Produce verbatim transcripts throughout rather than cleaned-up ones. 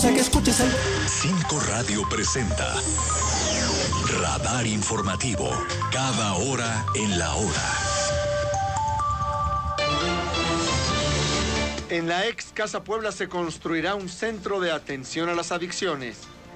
que escuches el... Cinco Radio presenta Radar Informativo, cada hora en la hora. En la ex Casa Puebla se construirá un centro de atención a las adicciones.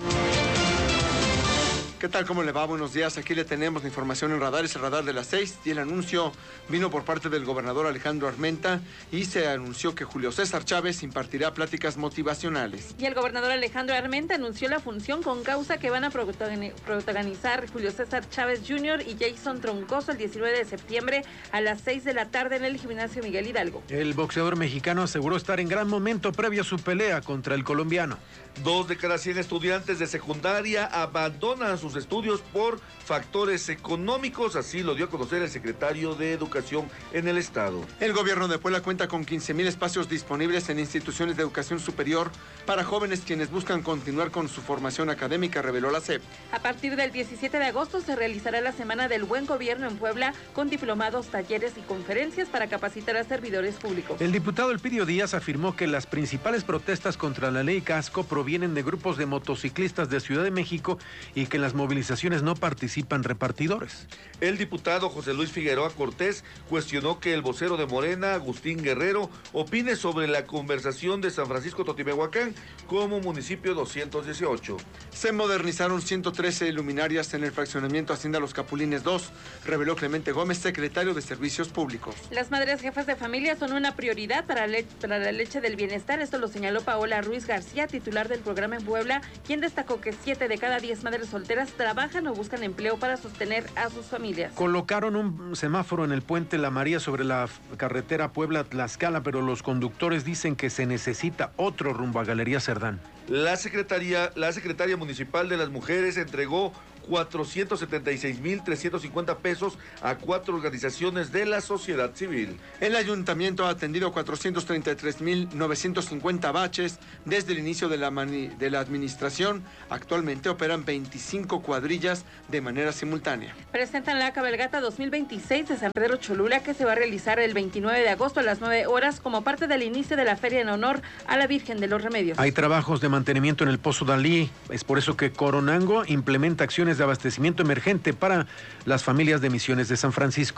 ¿Qué tal? ¿Cómo le va? Buenos días. Aquí le tenemos la información en Radar, es el Radar de las seis, y el anuncio vino por parte del gobernador Alejandro Armenta y se anunció que Julio César Chávez impartirá pláticas motivacionales. Y el gobernador Alejandro Armenta anunció la función con causa que van a protagonizar Julio César Chávez junior y Jason Troncoso el diecinueve de septiembre a las seis de la tarde en el gimnasio Miguel Hidalgo. El boxeador mexicano aseguró estar en gran momento previo a su pelea contra el colombiano. Dos de cada cien estudiantes de secundaria abandonan sus estudios por factores económicos, así lo dio a conocer el secretario de Educación en el estado. El gobierno de Puebla cuenta con quince mil espacios disponibles en instituciones de educación superior para jóvenes quienes buscan continuar con su formación académica, reveló la S E P. A partir del diecisiete de agosto se realizará la Semana del Buen Gobierno en Puebla con diplomados, talleres y conferencias para capacitar a servidores públicos. El diputado Elpidio Díaz afirmó que las principales protestas contra la ley Casco provienen de grupos de motociclistas de Ciudad de México y que en las movilizaciones no participan repartidores. El diputado José Luis Figueroa Cortés cuestionó que el vocero de Morena, Agustín Guerrero, opine sobre la conversación de San Francisco Totimehuacán como municipio doscientos dieciocho. Se modernizaron ciento trece luminarias en el fraccionamiento Hacienda Los Capulines dos, reveló Clemente Gómez, secretario de Servicios Públicos. Las madres jefas de familia son una prioridad para, le- para la leche del bienestar, esto lo señaló Paola Ruiz García, titular del programa en Puebla, quien destacó que siete de cada diez madres solteras trabajan o buscan empleo para sostener a sus familias. Colocaron un semáforo en el puente La María sobre la carretera Puebla-Tlaxcala, pero los conductores dicen que se necesita otro rumbo a Galería Cerdán. La secretaria, la secretaria municipal de las mujeres entregó cuatrocientos setenta y seis mil trescientos cincuenta pesos a cuatro organizaciones de la sociedad civil. El ayuntamiento ha atendido cuatrocientos treinta y tres mil novecientos cincuenta baches desde el inicio de la, mani- de la administración. Actualmente operan veinticinco cuadrillas de manera simultánea. Presentan la cabalgata dos mil veintiséis de San Pedro Cholula, que se va a realizar el veintinueve de agosto a las nueve horas como parte del inicio de la feria en honor a la Virgen de los Remedios. Hay trabajos de mantenimiento en el Pozo Dalí, es por eso que Coronango implementa acciones de abastecimiento emergente para las familias de Misiones de San Francisco.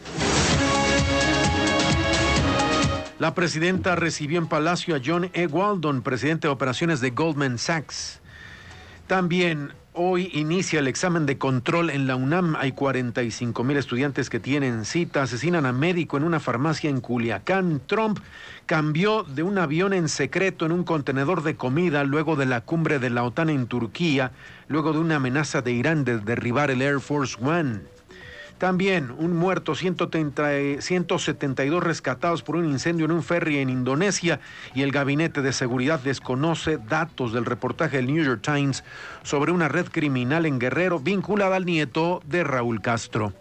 La presidenta recibió en Palacio a John E. Waldon, presidente de operaciones de Goldman Sachs. También hoy inicia el examen de control en la UNAM. Hay cuarenta y cinco mil estudiantes que tienen cita. Asesinan a médico en una farmacia en Culiacán. Trump cambió de un avión en secreto en un contenedor de comida luego de la cumbre de la OTAN en Turquía, luego de una amenaza de Irán de derribar el Air Force One. También un muerto, ciento setenta y dos rescatados por un incendio en un ferry en Indonesia, y el Gabinete de Seguridad desconoce datos del reportaje del New York Times sobre una red criminal en Guerrero vinculada al nieto de Raúl Castro.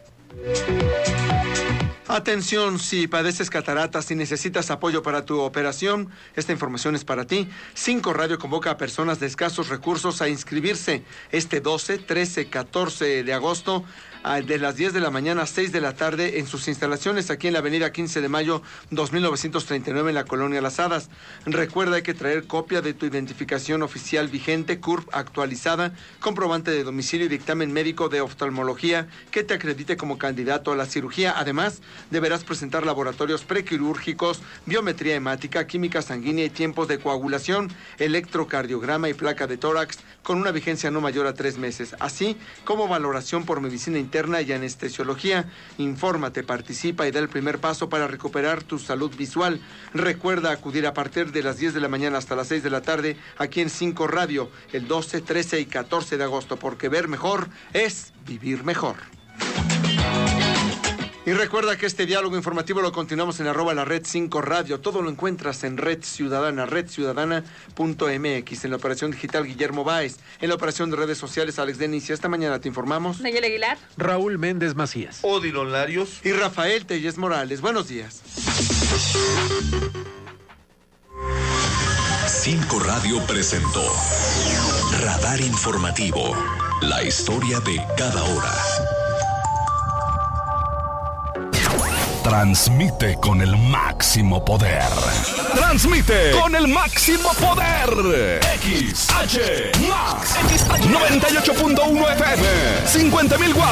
Atención, si padeces cataratas y necesitas apoyo para tu operación, esta información es para ti. Cinco Radio convoca a personas de escasos recursos a inscribirse este doce, trece, catorce de agosto de las diez de la mañana a seis de la tarde en sus instalaciones aquí en la avenida quince de mayo dos mil novecientos treinta y nueve en la colonia Las Hadas. Recuerda, hay que traer copia de tu identificación oficial vigente, C U R P actualizada, comprobante de domicilio y dictamen médico de oftalmología que te acredite como candidato a la cirugía. Además, deberás presentar laboratorios prequirúrgicos, biometría hemática, química sanguínea y tiempos de coagulación, electrocardiograma y placa de tórax con una vigencia no mayor a tres meses, así como valoración por medicina interna y anestesiología. Infórmate, participa y da el primer paso para recuperar tu salud visual. Recuerda acudir a partir de las diez de la mañana hasta las seis de la tarde aquí en cinco Radio el doce, trece y catorce de agosto, porque ver mejor es vivir mejor. Y recuerda que este diálogo informativo lo continuamos en arroba la red cinco Radio. Todo lo encuentras en Red Ciudadana, red ciudadana punto m x. En la operación digital, Guillermo Báez. En la operación de redes sociales, Alex Denis. Y esta mañana te informamos Nayel Aguilar, Raúl Méndez Macías, Odilon Larios y Rafael Telles Morales. Buenos días. Cinco Radio presentó Radar Informativo, la historia de cada hora. transmite con el máximo poder. Transmite con el máximo poder. X H Max noventa y ocho punto uno F M, cincuenta mil watts.